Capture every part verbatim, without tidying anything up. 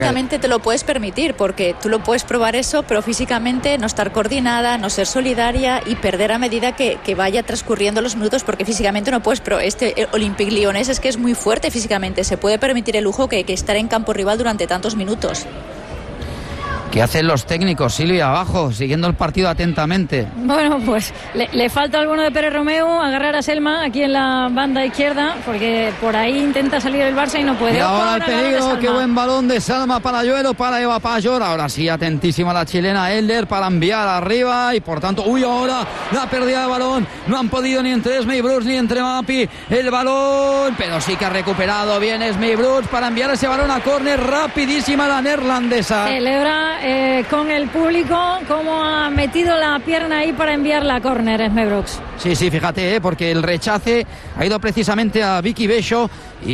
Físicamente te lo puedes permitir, porque tú lo puedes probar eso, pero físicamente no estar coordinada, no ser solidaria y perder a medida que, que vaya transcurriendo los minutos, porque físicamente no puedes. Pero este Olympique Lyonnais es que es muy fuerte físicamente, se puede permitir el lujo que, que estar en campo rival durante tantos minutos. ¿Qué hacen los técnicos, Silvia, abajo, siguiendo el partido atentamente? Bueno, pues le, le falta alguno de Pérez Romeu, agarrar a Selma aquí en la banda izquierda, porque por ahí intenta salir el Barça y no puede. Y ahora el peligro, qué buen balón de Salma para Lluelo, para Eva Pajor. Ahora sí, atentísima la chilena Elder para enviar arriba y por tanto, uy, ahora la pérdida de balón. No han podido ni entre Esme y Bruce ni entre Mapi el balón, pero sí que ha recuperado bien Esme y Bruce para enviar ese balón a córner. Rapidísima la neerlandesa. Celebra Eh, con el público, cómo ha metido la pierna ahí para enviar la córner, Esme Brooks. Sí, sí, fíjate, eh, porque el rechace ha ido precisamente a Vicky Bello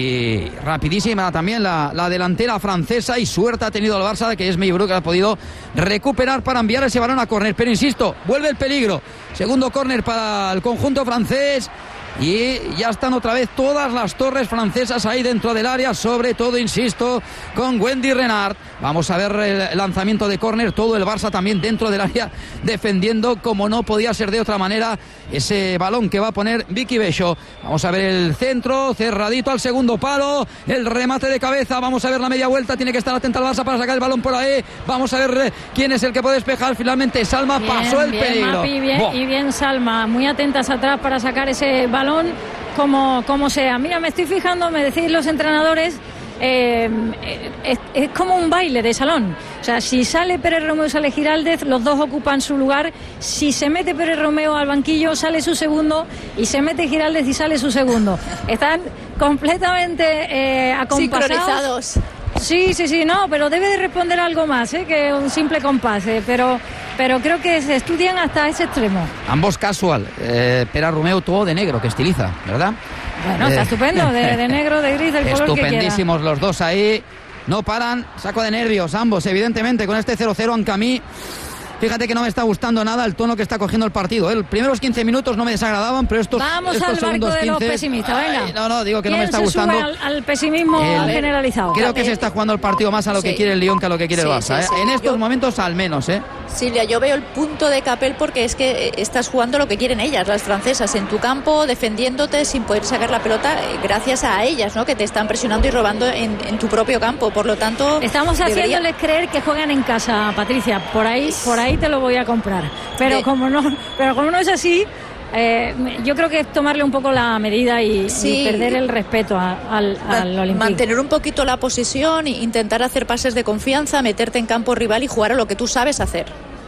y rapidísima también la, la delantera francesa, y suerte ha tenido el Barça de que Esme Brooks ha podido recuperar para enviar ese balón a córner. Pero insisto, vuelve el peligro. Segundo córner para el conjunto francés. Y ya están otra vez todas las torres francesas ahí dentro del área, sobre todo, insisto, con Wendy Renard. Vamos a ver el lanzamiento de córner, todo el Barça también dentro del área, defendiendo como no podía ser de otra manera ese balón que va a poner Vicky Bello. Vamos a ver el centro, cerradito al segundo palo, el remate de cabeza, vamos a ver la media vuelta, tiene que estar atenta el Barça para sacar el balón por ahí. Vamos a ver quién es el que puede despejar, finalmente Salma. Bien, pasó el bien, peligro. Mapi, bien, y bien Salma, muy atentas atrás para sacar ese balón. Como, como sea. Mira, me estoy fijando, me decís los entrenadores, eh, es, es como un baile de salón. O sea, si sale Pérez Romeu, sale Giraldez, los dos ocupan su lugar. Si se mete Pérez Romeu al banquillo, sale su segundo, y se mete Giraldez y sale su segundo. Están completamente eh, acompasados. Sincronizados. Sí, sí, sí, no, pero debe de responder algo más, ¿eh? Que un simple compás, ¿eh? pero, pero creo que se estudian hasta ese extremo. Ambos casual, eh, Pérez Romeu todo de negro, que estiliza, ¿verdad? Bueno, está eh, estupendo, de, de negro, de gris, del color que quiera. Estupendísimos los dos ahí, no paran, saco de nervios ambos, evidentemente, con este cero cero en Camí. Fíjate que no me está gustando nada el tono que está cogiendo el partido. Los primeros quince minutos no me desagradaban, pero estos, Vamos estos al segundos barco de quince... los pesimistas, venga. Ay, no, no, digo que no me está se gustando. Sube al, al pesimismo el, generalizado. Creo que se está jugando el partido más a lo que sí. quiere el Lyon que a lo que quiere sí, el Barça. Sí, sí. ¿eh? En estos yo, momentos al menos, ¿eh? Silvia, yo veo el punto de Capel porque es que estás jugando lo que quieren ellas, las francesas, en tu campo, defendiéndote sin poder sacar la pelota, gracias a ellas, ¿no? Que te están presionando y robando en, en tu propio campo. Por lo tanto, estamos debería... haciéndoles creer que juegan en casa, Patricia. Por ahí, por ahí te lo voy a comprar. Pero de... como no, pero como no es así, eh, yo creo que es tomarle un poco la medida y, sí. y perder el respeto a, al, al Olympique. Mantener un poquito la posesión e intentar hacer pases de confianza, meterte en campo rival y jugar a lo que tú sabes hacer.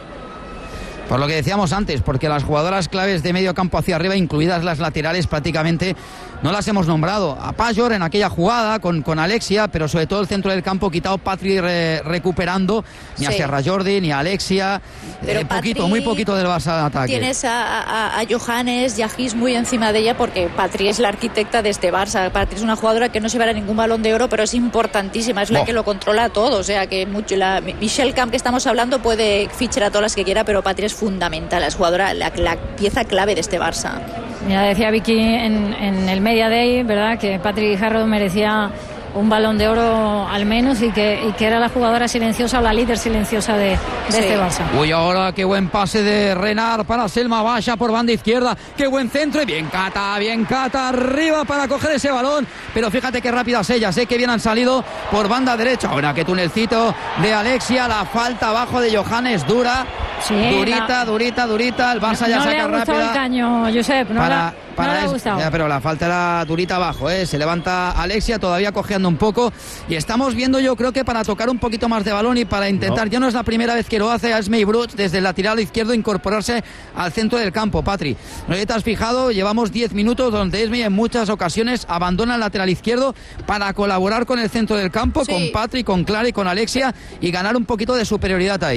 Por lo que decíamos antes, porque las jugadoras claves de medio campo hacia arriba, incluidas las laterales, prácticamente no las hemos nombrado. A Pajor en aquella jugada con, con Alexia, pero sobre todo el centro del campo quitado Patri re, recuperando, ni sí. a Serra Jordi, ni a Alexia, eh, poquito, muy poquito del Barça de ataque. Tienes a, a, a Johannes y a Gis muy encima de ella, porque Patri es la arquitecta de este Barça. Patri es una jugadora que no se verá ningún balón de oro, pero es importantísima, es la oh. que lo controla todo. O sea que mucho, la Michelle Camp que estamos hablando puede fichar a todas las que quiera, pero Patri es fundamental, es jugadora, la, la pieza clave de este Barça. Ya decía Vicky en, en el Media Day, ¿verdad?, que Patrick Harrod merecía un balón de oro al menos y que, y que era la jugadora silenciosa o la líder silenciosa de, de sí. este Barça. Uy, ahora qué buen pase de Renard para Selma Baixa por banda izquierda, qué buen centro y bien Cata, bien Cata arriba para coger ese balón, pero fíjate qué rápidas ellas, ¿eh? Que bien han salido por banda derecha. Ahora qué tunelcito de Alexia, la falta abajo de Johannes, dura, sí, durita, la... durita, durita, el Barça no, ya no saca le ha rápida. El caño, Josep, no para, la... para no le ha es, gustado. Ya, pero la falta era durita abajo, ¿eh? Se levanta Alexia todavía cojeando un poco y estamos viendo, yo creo que para tocar un poquito más de balón y para intentar, no. ya no es la primera vez que lo hace a Esme Brooks desde el lateral izquierdo incorporarse al centro del campo. Patri, no te has fijado, llevamos diez minutos donde Esme en muchas ocasiones abandona el lateral izquierdo para colaborar con el centro del campo, sí. con Patri, con Clara y con Alexia y ganar un poquito de superioridad ahí.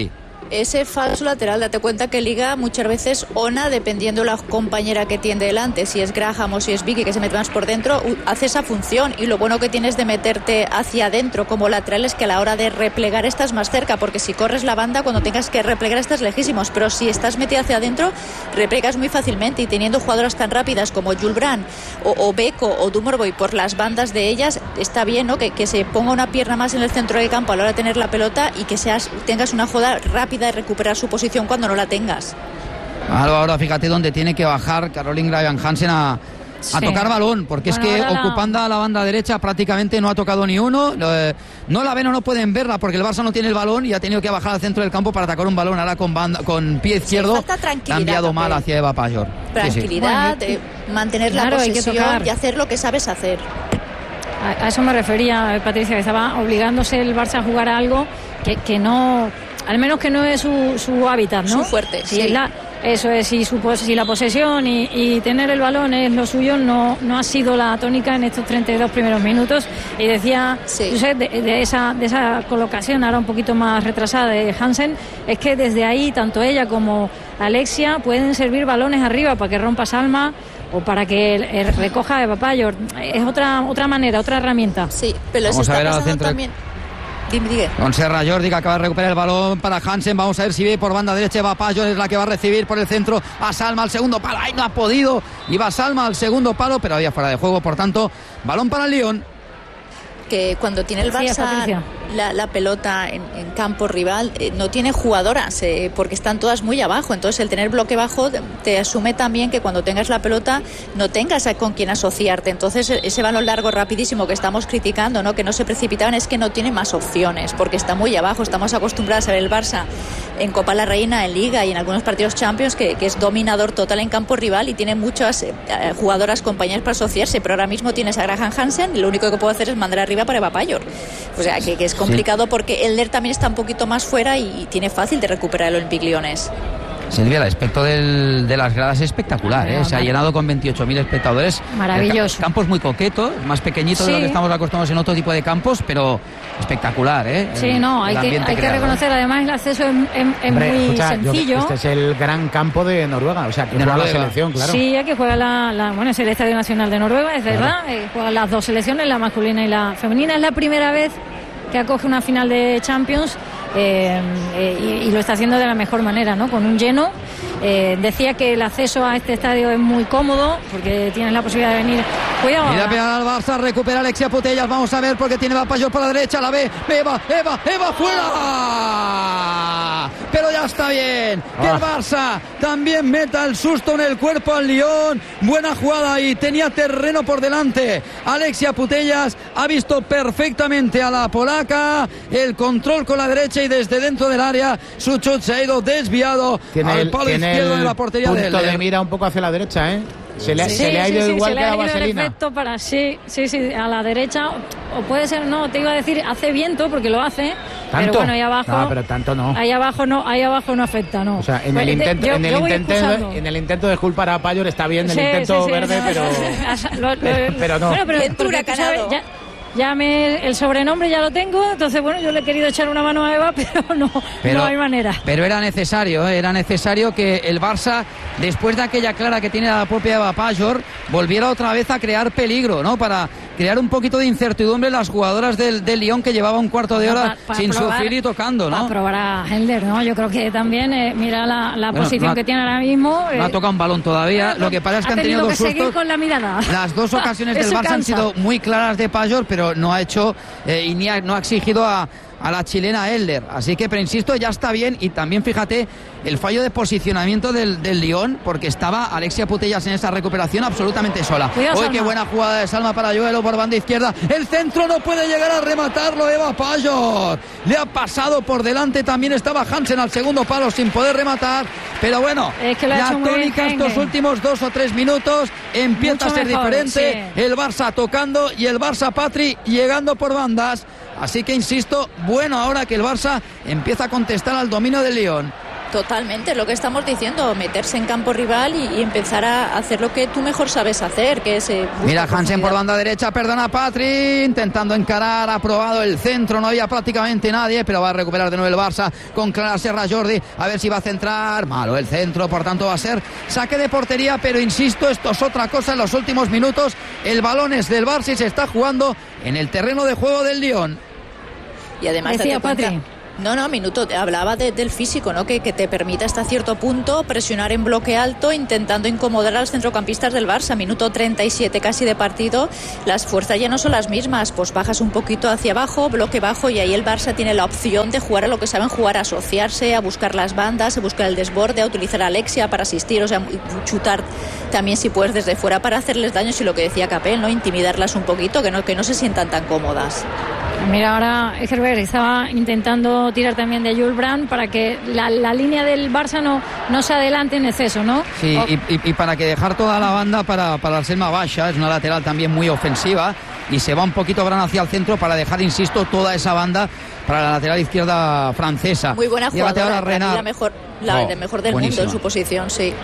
ese falso lateral, date cuenta que Liga muchas veces Ona, dependiendo la compañera que tiene delante, si es Graham o si es Vicky, que se mete más por dentro, hace esa función. Y lo bueno que tienes de meterte hacia adentro como lateral es que a la hora de replegar estás más cerca, porque si corres la banda, cuando tengas que replegar estás lejísimos, pero si estás metido hacia adentro, replegas muy fácilmente. Y teniendo jugadoras tan rápidas como Jules Brand o, o Beko o Dumorboy por las bandas de ellas, está bien, ¿no? Que, que se ponga una pierna más en el centro del campo a la hora de tener la pelota y que seas, tengas una jugada rápida de recuperar su posición cuando no la tengas. Claro, ahora fíjate dónde tiene que bajar Caroline Graham-Hansen a, a sí. tocar balón, porque bueno, es que ocupando la... la banda derecha prácticamente no ha tocado ni uno. No la ven o no pueden verla porque el Barça no tiene el balón y ha tenido que bajar al centro del campo para atacar un balón. Ahora con, banda, con pie izquierdo sí, ha enviado también. mal hacia Eva Pajor. Tranquilidad, sí, sí. Eh, mantener claro, la posesión y hacer lo que sabes hacer. A, a eso me refería, Patricia, que estaba obligándose el Barça a jugar a algo que, que no... Al menos que no es su, su hábitat, ¿no? Su fuerte, si sí. Es la, eso es, si, su, si la posesión y, y tener el balón es lo suyo, no, no ha sido la tónica en estos treinta y dos primeros minutos. Y decía, sí. Josep, de, de, esa, de esa colocación ahora un poquito más retrasada de Hansen, es que desde ahí, tanto ella como Alexia pueden servir balones arriba para que rompa Salma o para que el, el recoja Eva Pajor. Es otra, otra manera, otra herramienta. Sí, pero Vamos se está a ver pasando al centro también... Con Serra Jordi, que acaba de recuperar el balón para Hansen. Vamos a ver si ve por banda derecha. Va Pajor, es la que va a recibir por el centro a Salma al segundo palo. Ahí no ha podido. Iba Salma al segundo palo, pero había fuera de juego. Por tanto, balón para el Lyon. Que cuando tiene el Barça la, la pelota en, en campo rival, eh, no tiene jugadoras, eh, porque están todas muy abajo. Entonces el tener bloque bajo te, te asume también que cuando tengas la pelota no tengas a, con quién asociarte. Entonces ese balón largo rapidísimo que estamos criticando, ¿no? Que no se precipitaban, es que no tiene más opciones, porque está muy abajo. Estamos acostumbrados a ver el Barça en Copa la Reina, en Liga y en algunos partidos Champions, que, que es dominador total en campo rival y tiene muchas eh, jugadoras, compañeras para asociarse, pero ahora mismo tienes a Graham Hansen y lo único que puedo hacer es mandar arriba para Eva Pajor. O sea, que, que es complicado, sí. Porque Elder también está un poquito más fuera y, y tiene fácil de recuperar el Olympique Lyonnais. Silvia, el aspecto del, de las gradas es espectacular, ¿eh? Se ha llenado con veintiocho mil espectadores. Maravilloso. El campo es muy coqueto, más pequeñito sí. de lo que estamos acostumbrados en otro tipo de campos, pero espectacular, ¿eh? Sí, el, no, hay, que, hay que reconocer, además el acceso es, es, es Hombre, muy escucha, sencillo. Yo, este es el gran campo de Noruega, o sea, que de juega Noruega. La selección, claro. Sí, aquí juega la, la, bueno, es el Estadio Nacional de Noruega, es verdad, claro. eh, juegan las dos selecciones, la masculina y la femenina. Es la primera vez que acoge una final de Champions. Eh, eh, y, y lo está haciendo de la mejor manera, ¿no? Con un lleno. Eh, decía que el acceso a este estadio es muy cómodo porque tienes la posibilidad de venir. Cuidado. Mira, pega al Barça, recupera Alexia Putellas. Vamos a ver porque tiene Eva Pajor por la derecha. La ve, Eva, Eva, Eva, fuera. Pero ya está bien. Que el Barça también meta el susto en el cuerpo al Lyon. Buena jugada y tenía terreno por delante. Alexia Putellas ha visto perfectamente a la polaca. El control con la derecha y desde dentro del área su chut se ha ido desviado tiene al el, palo izquierdo de la portería punto de punto de mira un poco hacia la derecha, ¿eh? Se le, sí, se le ha ido sí, igual sí, que a Vaselina. Vaselina. Para, sí, sí, sí, a la derecha. O puede ser, no, te iba a decir, hace viento porque lo hace. ¿Tanto? Pero bueno, ahí abajo. No, pero tanto no. Ahí abajo no, ahí abajo no afecta, no. O sea, en, pues, el, intento, yo, en, el, yo intento, en el intento de culpar a Pajor está bien, el sí, intento sí, sí, verde, no, pero. lo, lo, pero, pero no. Bueno, pero porque, tú sabes, ya, ya me, el sobrenombre ya lo tengo, entonces bueno, yo le he querido echar una mano a Eva, pero no, pero, no hay manera. Pero era necesario, ¿eh? era necesario que el Barça, después de aquella clara que tiene la propia Eva Pajor, volviera otra vez a crear peligro, ¿no? Para crear un poquito de incertidumbre en las jugadoras del, del Lyon, que llevaba un cuarto de hora pa, pa sin probar, sufrir y tocando, ¿no? Para probar a Helder, ¿no? Yo creo que también, eh, mira la, la bueno, posición no ha, que tiene ahora mismo. Eh, no ha tocado un balón todavía, lo que pasa es que ha han tenido, tenido dos que sustos. Con la mirada. Las dos ocasiones del Barça cansa. Han sido muy claras de Pajor, pero no ha hecho eh, y ni ha, no ha exigido a, a la chilena Elder. Así que, pero insisto, ya está bien. Y también fíjate el fallo de posicionamiento del, del Lyon, porque estaba Alexia Putellas en esa recuperación absolutamente sola. Uy, qué buena jugada de Salma para Joelo por banda izquierda. El centro no puede llegar a rematarlo Eva Pajor. Le ha pasado por delante. También estaba Hansen al segundo palo sin poder rematar. Pero bueno, es que la tónica estos últimos dos o tres minutos empieza Mucho a ser mejor, diferente. Sí. El Barça tocando y el Barça Patri llegando por bandas. Así que insisto, bueno ahora que el Barça empieza a contestar al dominio del Lyon. Totalmente, lo que estamos diciendo, meterse en campo rival y, y empezar a hacer lo que tú mejor sabes hacer, que es... Eh, Mira, Hansen por banda derecha, perdona Patri, intentando encarar, ha probado el centro, no había prácticamente nadie, pero va a recuperar de nuevo el Barça con Clara Serra Jordi, a ver si va a centrar, malo el centro, por tanto va a ser saque de portería, pero insisto, esto es otra cosa en los últimos minutos, el balón es del Barça y se está jugando en el terreno de juego del Lyon. Y además decía Patri. No, no, minuto, hablaba de, del físico, ¿no? Que, que te permite hasta cierto punto presionar en bloque alto, intentando incomodar a los centrocampistas del Barça. Minuto treinta y siete casi de partido, las fuerzas ya no son las mismas, pues bajas un poquito hacia abajo, bloque bajo, y ahí el Barça tiene la opción de jugar a lo que saben jugar, a asociarse, a buscar las bandas, a buscar el desborde, a utilizar a Alexia para asistir, o sea, chutar también si puedes desde fuera para hacerles daño, y lo que decía Capel, ¿no? Intimidarlas un poquito, que no, que no se sientan tan cómodas. Mira, ahora Herbert estaba intentando tirar también de Jules Brandt para que la, la línea del Barça no, no se adelante en exceso, ¿no? Sí, o... y, y, y para que dejar toda la banda para, para Selma Basha, es una lateral también muy ofensiva, y se va un poquito Brandt hacia el centro para dejar, insisto, toda esa banda para la lateral izquierda francesa. Muy buena jugadora, ahora la mejor, la oh, mejor del buenísima. mundo en su posición, sí.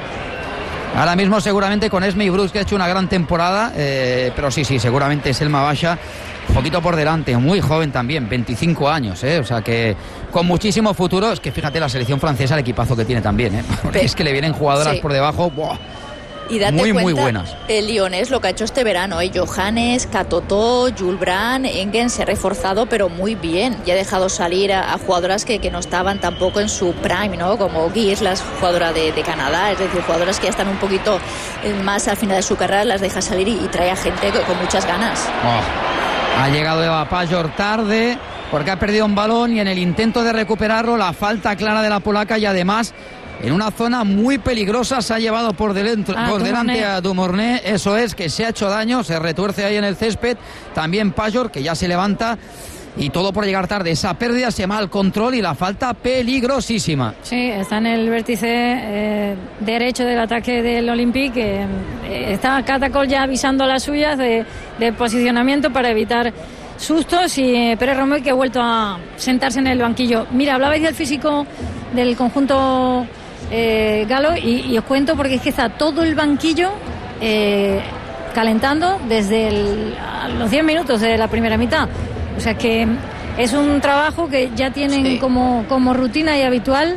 Ahora mismo seguramente con Esme y Bruce, que ha hecho una gran temporada, eh, pero sí, sí, seguramente Selma Basha un poquito por delante, muy joven también, veinticinco años, ¿eh? O sea que con muchísimo futuro. Es que fíjate la selección francesa, el equipazo que tiene también, ¿eh? Porque es que le vienen jugadoras sí. por debajo, ¡buah! Y date muy, cuenta, muy buenas. El Lyonés lo que ha hecho este verano, ¿eh? Johannes, Katotó, Jules Brandt, Engen se ha reforzado, pero muy bien. Y ha dejado salir a, a jugadoras que, que no estaban tampoco en su prime, ¿no? Como Gears, la jugadora de, de Canadá, es decir, jugadoras que ya están un poquito más al final de su carrera, las deja salir y, y trae a gente con, con muchas ganas. Oh. Ha llegado Eva Pajor tarde porque ha perdido un balón, y en el intento de recuperarlo la falta clara de la polaca, y además en una zona muy peligrosa se ha llevado por, delante, ah, por delante a Dumornay. Eso es, que se ha hecho daño, se retuerce ahí en el césped. También Pajor, que ya se levanta, y todo por llegar tarde. Esa pérdida se llama el control y la falta peligrosísima. Sí, está en el vértice eh, derecho del ataque del Olympique. Eh, está Catacol ya avisando a las suyas de, de posicionamiento para evitar sustos, y eh, Pérez Romeu, que ha vuelto a sentarse en el banquillo. Mira, hablabais del físico del conjunto eh, galo, y, y os cuento porque es que está todo el banquillo eh, calentando desde el, los diez minutos de la primera mitad. O sea que es un trabajo que ya tienen sí. como, como rutina y habitual.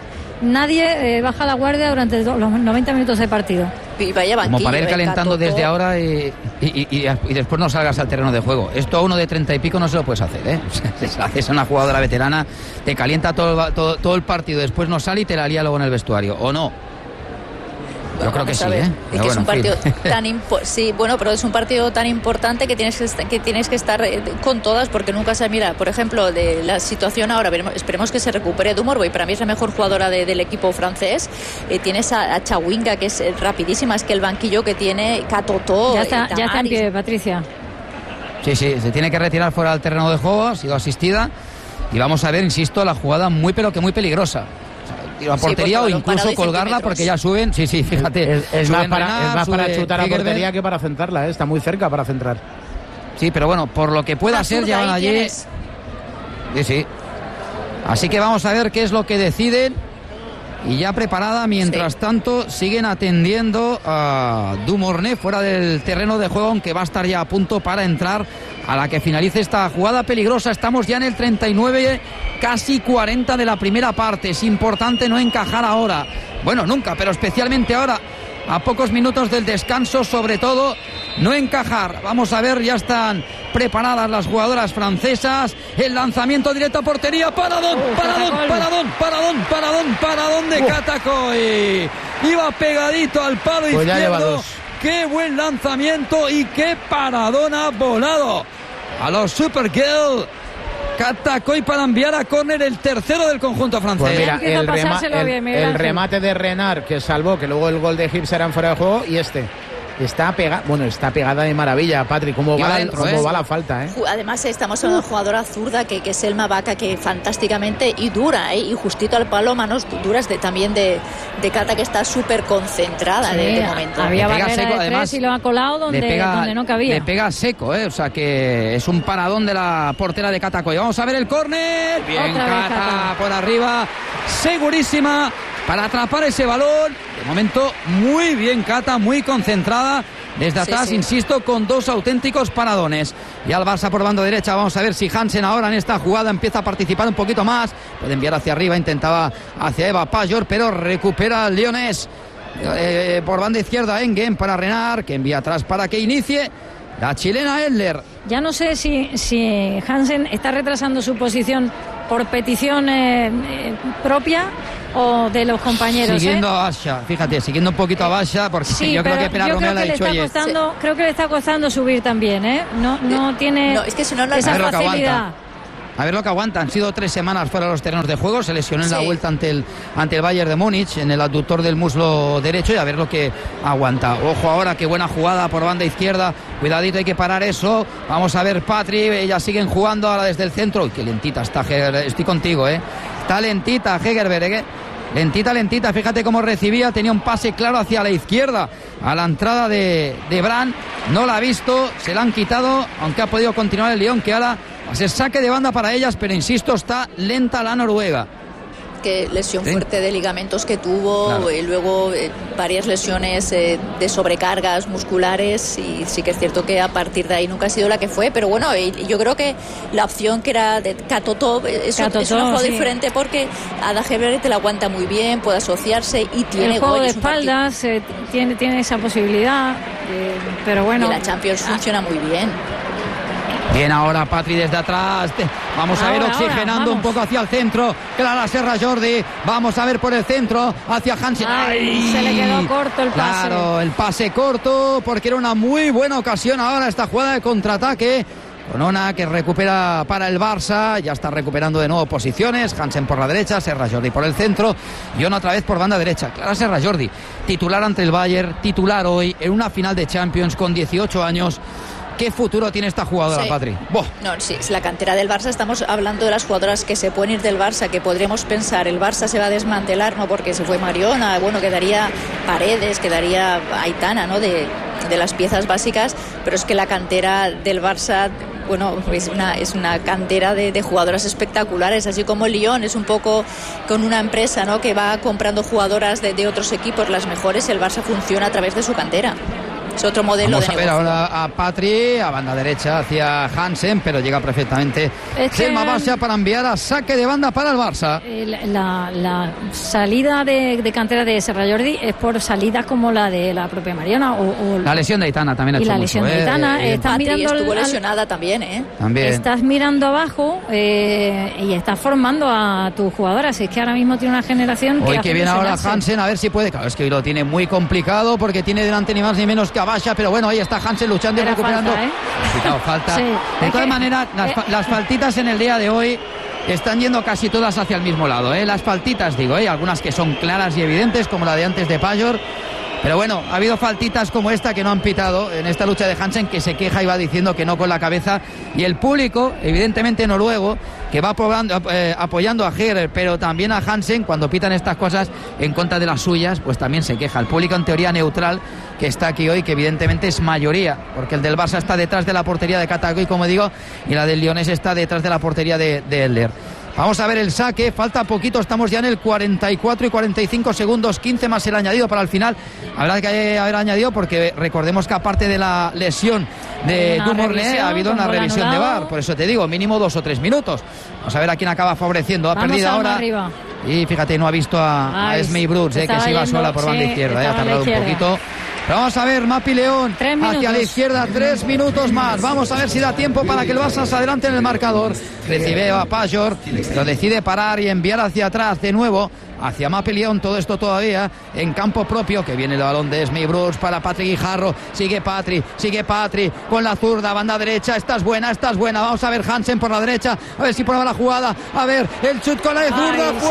Nadie eh, baja la guardia durante los noventa minutos de partido. Y vaya banquillo, como para ir calentando desde ahora y, y, y, y después no salgas al terreno de juego. Esto a uno de treinta y pico no se lo puedes hacer, ¿eh? Es una jugadora veterana, te calienta todo, todo, todo el partido, después no sale y te la lía luego en el vestuario, ¿o no? Yo creo que sí, ¿eh? Es que bueno, es un partido tan impo- sí, bueno, pero es un partido tan importante que tienes que, est- que tienes que estar eh, con todas, porque nunca se mira, por ejemplo, de la situación ahora, veremos, esperemos que se recupere Dumornay, para mí es la mejor jugadora de, del equipo francés. Eh, tienes a, a Chawinga, que es eh, rapidísima, es que el banquillo que tiene Katotó. Ya está, ya está en pie, Patricia. Sí, sí, se tiene que retirar fuera del terreno de juego, ha sido asistida, y vamos a ver, insisto, la jugada muy pero que muy peligrosa. A portería sí, o incluso colgarla, porque ya suben. Sí, sí, fíjate. Es, es más para, Renard, es más para chutar a portería que para centrarla, ¿eh? Está muy cerca para centrar. Sí, pero bueno, por lo que pueda ah, ser, ya allí. Tienes. Sí, sí. Así que vamos a ver qué es lo que deciden. Y ya preparada, mientras sí. tanto, siguen atendiendo a Dumornay fuera del terreno de juego, aunque va a estar ya a punto para entrar a la que finalice esta jugada peligrosa. Estamos ya en el treinta y nueve, casi cuarenta de la primera parte. Es importante no encajar ahora. Bueno, nunca, pero especialmente ahora, a pocos minutos del descanso, sobre todo, no encajar. Vamos a ver, ya están preparadas las jugadoras francesas. El lanzamiento directo a portería. Paradón, oh, paradón, paradón, paradón, paradón, paradón de Catacoy. Iba pegadito al palo pues izquierdo. Qué buen lanzamiento y qué paradón ha volado a los Supergirl. Catacoy para enviar a córner el tercero del conjunto francés. Pues mira, el, rema el, bien, el remate de Renard que salvó, que luego el gol de Gibbs era en fuera de juego, y este está pegada, bueno, está pegada de maravilla, Patrick, cómo, va, dentro, cómo ¿eh? va la falta, ¿eh? Además estamos hablando de una jugadora zurda que, que es Selma Vaca, que fantásticamente y dura, ¿eh? Y justito al palo, manos duras de también de, de Cata, que está súper concentrada sí, de, de momento. Había barrera seco, de además, y lo ha colado donde, pega, donde no cabía. Le pega seco, ¿eh? O sea que es un paradón de la portera de Catacoy. Vamos a ver el córner. Bien, Cata, Cata por arriba, segurísima. para atrapar ese balón. De momento muy bien Cata, muy concentrada desde atrás, sí, sí. insisto, con dos auténticos paradones. Y al Barça por banda derecha, vamos a ver si Hansen ahora en esta jugada empieza a participar un poquito más, puede enviar hacia arriba, intentaba hacia Eva Pajor, pero recupera el leonés. Eh, por banda izquierda Engen para Renard, que envía atrás para que inicie la chilena Edler. Ya no sé si, si Hansen está retrasando su posición por petición eh, eh, propia o de los compañeros. Siguiendo ¿eh? a Basha, fíjate, siguiendo un poquito a Basha, porque sí, yo creo que Pilar Romeo le ha dicho, oye, costando, creo que le está costando subir también, ¿eh? No, no tiene no, es que si no, no esa facilidad. A ver lo que aguanta. Han sido tres semanas fuera de los terrenos de juego. Se lesionó en sí. la vuelta ante el, ante el Bayern de Múnich en el abductor del muslo derecho, y a ver lo que aguanta. Ojo ahora, qué buena jugada por banda izquierda. Cuidadito, hay que parar eso. Vamos a ver Patri. Ellas siguen jugando ahora desde el centro. Uy, qué lentita está Hegerberg. Estoy contigo, ¿eh? Está lentita Hegerberg, ¿eh? Lentita, lentita. Fíjate cómo recibía. Tenía un pase claro hacia la izquierda, a la entrada de, de Brand. No la ha visto. Se la han quitado, aunque ha podido continuar el Lyon, que ahora se saque de banda para ellas, pero insisto, está lenta la noruega. Que lesión ¿Sí? fuerte de ligamentos que tuvo, claro. y luego eh, varias lesiones eh, de sobrecargas musculares, y sí que es cierto que a partir de ahí nunca ha sido la que fue, pero bueno, yo creo que la opción que era de Katotov es, Katotov, es un juego sí. diferente, porque Ada Hegerberg te la aguanta muy bien, puede asociarse y tiene el juego de espaldas, eh, tiene, tiene esa posibilidad, eh, pero bueno. Y la Champions ah. funciona muy bien. Bien ahora Patri desde atrás. Vamos ahora, a ver oxigenando ahora, un poco hacia el centro. Clara Serra Jordi. Vamos a ver por el centro hacia Hansen. Ay, se le quedó corto el pase. Claro, el pase corto, porque era una muy buena ocasión ahora esta jugada de contraataque. Onona que recupera para el Barça, ya está recuperando de nuevo posiciones. Hansen por la derecha, Serra Jordi por el centro, y Ona otra vez por banda derecha. Clara Serra Jordi, titular ante el Bayern, titular hoy en una final de Champions con dieciocho años. ¿Qué futuro tiene esta jugadora, sí. Patri? ¡Boh! No, sí, es la cantera del Barça. Estamos hablando de las jugadoras que se pueden ir del Barça, que podríamos pensar, el Barça se va a desmantelar, no porque se fue Mariona, bueno, quedaría Paredes, quedaría Aitana, ¿no? De, de las piezas básicas, pero es que la cantera del Barça, bueno, es una, es una cantera de, de jugadoras espectaculares, así como el Lyon es un poco con una empresa, ¿no? Que va comprando jugadoras de, de otros equipos, las mejores. El Barça funciona a través de su cantera. Es otro modelo Vamos de a ver negocio. Ahora a Patri, a banda derecha hacia Hansen, pero llega perfectamente es Selma Basha para enviar a saque de banda para el Barça. La, la salida de, de cantera de Serra Jordi es por salidas como la de la propia Mariona. O, o la lesión de Aitana también ha y hecho la mucho, lesión ¿eh? de Aitana. Eh, estás mirando estuvo al, lesionada también, ¿eh? También. Estás mirando abajo eh, y estás formando a tus jugadoras. Es que ahora mismo tiene una generación hoy que que viene ahora Hansen, a ver si puede. Claro, es que hoy lo tiene muy complicado porque tiene delante ni más ni menos que a Basha, pero bueno, ahí está Hansen luchando y Era recuperando. Falta, ¿eh? Quitado, falta. Sí. De todas maneras, las, eh, las faltitas en el día de hoy están yendo casi todas hacia el mismo lado, ¿eh? Las faltitas, digo, ¿eh? Algunas que son claras y evidentes, como la de antes de Pajor. Pero bueno, ha habido faltitas como esta que no han pitado en esta lucha de Hansen, que se queja y va diciendo que no con la cabeza. Y el público, evidentemente noruego, que va apoyando, eh, apoyando a Hegerberg, pero también a Hansen, cuando pitan estas cosas en contra de las suyas, pues también se queja. El público en teoría neutral que está aquí hoy, que evidentemente es mayoría, porque el del Barça está detrás de la portería de Katagoy, como digo, y la del Lyonés está detrás de la portería de, de Edler. Vamos a ver el saque, falta poquito, estamos ya en el cuarenta y cuatro y cuarenta y cinco segundos, quince más el añadido para el final. Habrá que haber añadido porque recordemos que aparte de la lesión de Dumornay ha habido una revisión de V A R, por eso te digo, mínimo dos o tres minutos. Vamos a ver a quién acaba favoreciendo, ha perdido ahora. Arriba. Y fíjate, no ha visto a, a Esmei Brooks, eh, que se iba sola por banda sí, izquierda, eh, ha tardado un poquito. Pero vamos a ver, Mapi León hacia la izquierda, tres minutos más. Vamos a ver si da tiempo para que el Barça se adelante en el marcador. Recibe a Pajor, lo decide parar y enviar hacia atrás de nuevo hacia Mapi León. Todo esto todavía en campo propio, que viene el balón de Esmei Brooks para Patri Guijarro. Sigue Patri, sigue Patri con la zurda, banda derecha. Esta es buena, esta es buena. Vamos a ver Hansen por la derecha, a ver si prueba la jugada. A ver, el chut con la de zurda, Ay,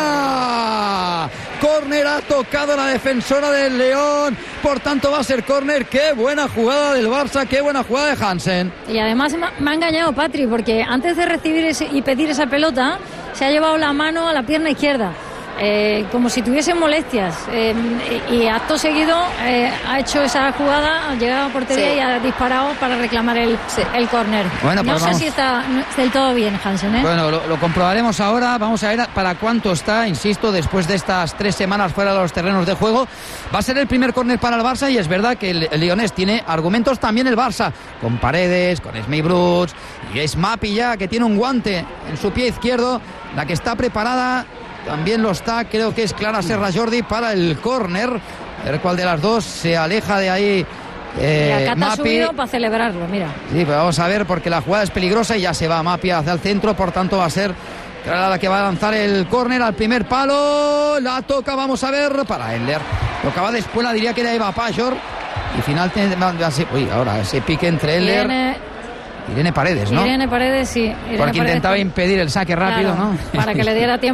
fuera. Sí. Córner, ha tocado la defensora del León, por tanto va a ser córner. Qué buena jugada del Barça, qué buena jugada de Hansen. Y además me ha engañado Patri, porque antes de recibir ese y pedir esa pelota se ha llevado la mano a la pierna izquierda. eh, como si tuviese molestias, eh, y acto seguido eh, ha hecho esa jugada, ha llegado a portería sí. y ha disparado para reclamar el, sí. el córner. Bueno, pues no sé vamos. si está del todo bien, Hansen, ¿eh? Bueno, lo, lo comprobaremos ahora. Vamos a ver para cuánto está, insisto, después de estas tres semanas fuera de los terrenos de juego. Va a ser el primer córner para el Barça, y es verdad que el, el Leonés tiene argumentos también el Barça, con Paredes, con Smith-Brooks, y es Mapi ya, que tiene un guante en su pie izquierdo, la que está preparada. También lo está, creo que es Clara Serra Jordi para el córner. A ver cuál de las dos se aleja de ahí. Eh, y acá está subido para celebrarlo, mira. Sí, pero vamos a ver, porque la jugada es peligrosa y ya se va Mapi hacia el centro, por tanto va a ser Clara la que va a lanzar el córner al primer palo. La toca, vamos a ver, para Endler. Tocaba después, la diría que era Eva Pajor. Y final, uy, ahora ese pique entre Endler. Viene... Irene Paredes, ¿no? Irene Paredes, sí. Irene Porque Paredes intentaba con... impedir el saque rápido, claro, ¿no? Para que le diera tiempo